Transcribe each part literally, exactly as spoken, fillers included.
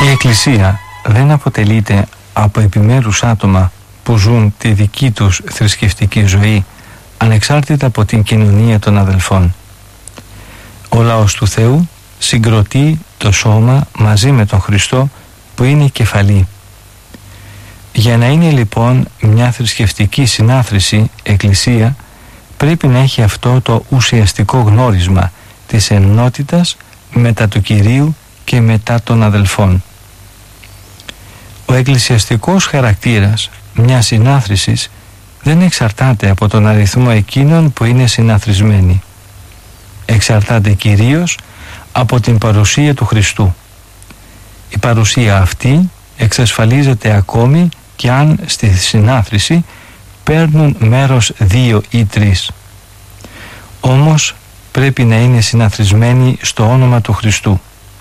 Η Εκκλησία δεν αποτελείται από επιμέρους άτομα που ζουν τη δική τους θρησκευτική ζωή ανεξάρτητα από την κοινωνία των αδελφών. Ο λαός του Θεού συγκροτεί το σώμα μαζί με τον Χριστό που είναι η κεφαλή. Για να είναι λοιπόν μια θρησκευτική συνάθρηση εκκλησία, πρέπει να έχει αυτό το ουσιαστικό γνώρισμα της ενότητας μετά του Κυρίου και μετά των αδελφών. Ο εκκλησιαστικός χαρακτήρας μιας συνάθρησης δεν εξαρτάται από τον αριθμό εκείνων που είναι συναθρισμένοι. Εξαρτάται κυρίως από την παρουσία του Χριστού. Η παρουσία αυτή εξασφαλίζεται ακόμη και αν στη συνάθρηση παίρνουν μέρος δύο ή τρεις. Όμως πρέπει να είναι συναθρισμένοι στο όνομα του Χριστού.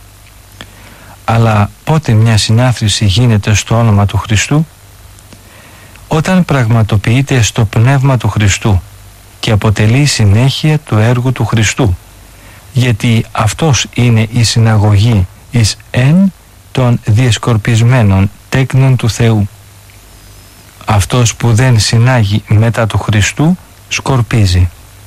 Αλλά πότε μια συνάθρηση γίνεται στο όνομα του Χριστού? Όταν πραγματοποιείται στο πνεύμα του Χριστού και αποτελεί συνέχεια του έργου του Χριστού, γιατί αυτός είναι η συναγωγή εις εν των διεσκορπισμένων τέκνων του Θεού. Αυτός που δεν συνάγει μετά του Χριστού σκορπίζει.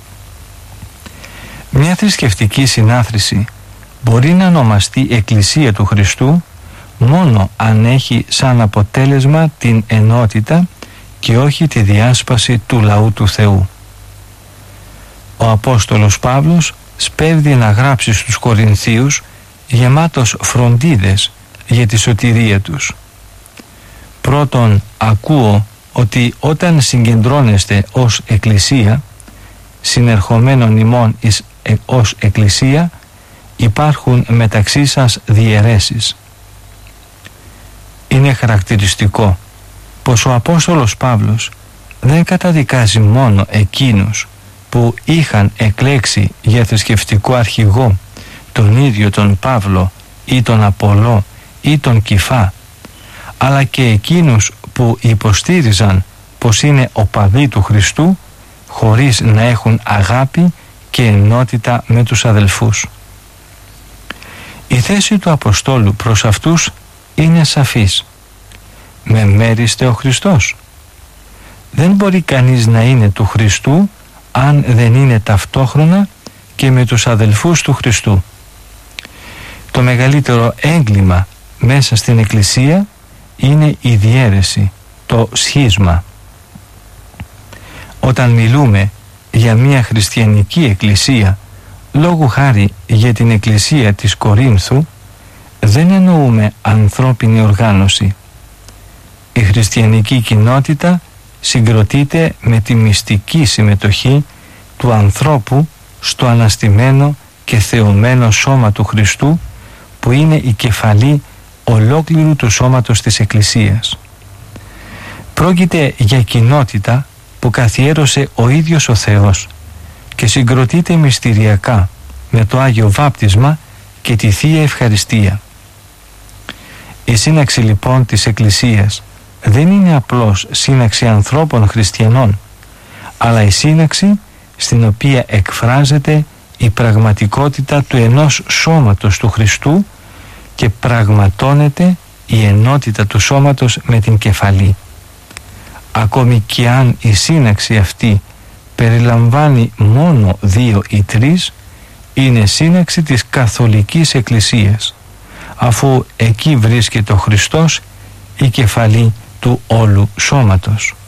Μια θρησκευτική συνάθρηση μπορεί να ονομαστεί Εκκλησία του Χριστού μόνο αν έχει σαν αποτέλεσμα την ενότητα και όχι τη διάσπαση του λαού του Θεού. Ο Απόστολος Παύλος σπέβδει να γράψει στους Κορινθίους γεμάτος φροντίδες για τη σωτηρία τους. Πρώτον, ακούω ότι όταν συγκεντρώνεστε ως Εκκλησία, συνερχομένων ημών εις, ε, ως Εκκλησία, υπάρχουν μεταξύ σας διαιρέσεις. Είναι χαρακτηριστικό πως ο Απόστολος Παύλος δεν καταδικάζει μόνο εκείνους που είχαν εκλέξει για θρησκευτικό αρχηγό τον ίδιο τον Παύλο ή τον Απολό ή τον Κηφά, αλλά και εκείνους που υποστήριζαν πως είναι οπαδοί του Χριστού χωρίς να έχουν αγάπη και ενότητα με τους αδελφούς. Η θέση του Αποστόλου προς αυτούς είναι σαφής. Με μέριστε ο Χριστός. Δεν μπορεί κανείς να είναι του Χριστού αν δεν είναι ταυτόχρονα και με τους αδελφούς του Χριστού. Το μεγαλύτερο έγκλημα μέσα στην Εκκλησία είναι η διαίρεση, το σχίσμα. Όταν μιλούμε για μια χριστιανική εκκλησία, λόγου χάρη για την εκκλησία της Κορίνθου, δεν εννοούμε ανθρώπινη οργάνωση. Η χριστιανική κοινότητα συγκροτείται με τη μυστική συμμετοχή του ανθρώπου στο αναστημένο και θεωμένο σώμα του Χριστού, που είναι η κεφαλή ολόκληρου του σώματος της Εκκλησίας. Πρόκειται για κοινότητα που καθιέρωσε ο ίδιος ο Θεός και συγκροτείται μυστηριακά με το Άγιο Βάπτισμα και τη Θεία Ευχαριστία. Η σύναξη λοιπόν της Εκκλησίας δεν είναι απλώς σύναξη ανθρώπων χριστιανών, αλλά η σύναξη στην οποία εκφράζεται η πραγματικότητα του ενός σώματος του Χριστού και πραγματώνεται η ενότητα του σώματος με την κεφαλή. Ακόμη και αν η σύναξη αυτή περιλαμβάνει μόνο δύο ή τρεις, είναι σύναξη της Καθολικής Εκκλησίας, αφού εκεί βρίσκεται ο Χριστός, η κεφαλή του όλου σώματος.